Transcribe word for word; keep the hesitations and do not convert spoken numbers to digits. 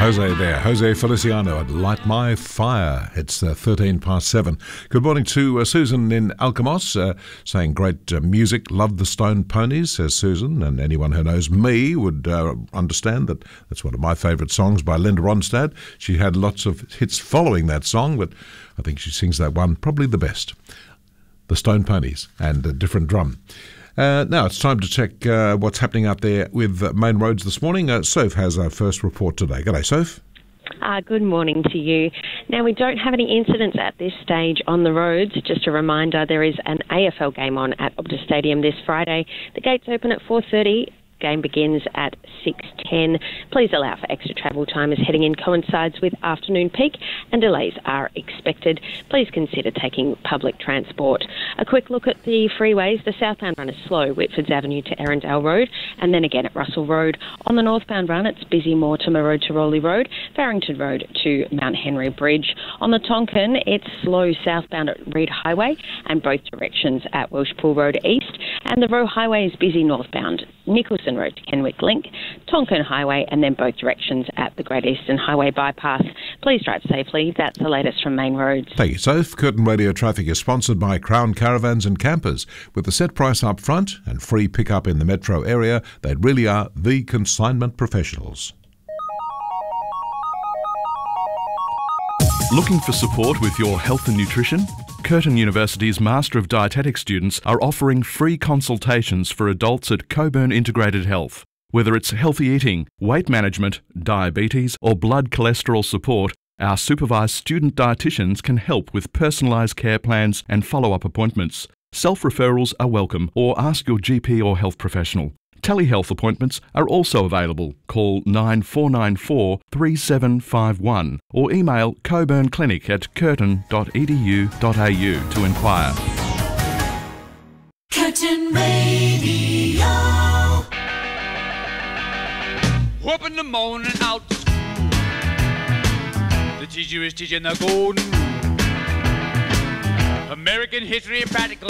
Jose there, Jose Feliciano at Light My Fire. It's uh, thirteen past seven. Good morning to uh, Susan in Alkimos, uh, saying great uh, music, love the Stone Ponies, says Susan, and anyone who knows me would uh, understand that that's one of my favourite songs by Linda Ronstadt. She had lots of hits following that song, but I think she sings that one probably the best. The Stone Ponies and a different drum. Uh, now it's time to check uh, what's happening out there with uh, main roads this morning. Uh, Soph has our first report today. G'day, Soph. Uh, good morning to you. Now, we don't have any incidents at this stage on the roads. Just a reminder, there is an A F L game on at Optus Stadium this Friday. The gates open at four thirty. Game begins at six ten. Please allow for extra travel time as heading in coincides with afternoon peak and delays are expected. Please consider taking public transport. A quick look at the freeways. The southbound run is slow, Whitfords Avenue to Erindale Road, and then again at Russell Road. On the northbound run, it's busy Mortimer Road to Rowley Road, Farrington Road to Mount Henry Bridge. On the Tonkin, it's slow southbound at Reed Highway and both directions at Welshpool Road East, and the Roe Highway is busy northbound, Nicholson Road to Kenwick Link, Tonkin Highway, and then both directions at the Great Eastern Highway bypass. Please drive safely. That's the latest from Main Roads. Thank you, Soph. Curtin Radio Traffic is sponsored by Crown Caravans and Campers. With the set price up front and free pickup in the metro area, they really are the consignment professionals. Looking for support with your health and nutrition? Curtin University's Master of Dietetics students are offering free consultations for adults at Coburn Integrated Health. Whether it's healthy eating, weight management, diabetes or blood cholesterol support, our supervised student dietitians can help with personalised care plans and follow-up appointments. Self-referrals are welcome, or ask your G P or health professional. Telehealth appointments are also available. Call nine four nine four, three seven five one or email coburnclinic at curtin dot e d u dot a u to inquire. Curtin Radio. Up in the morning out to school. The teacher is teaching the golden rule. American history and practical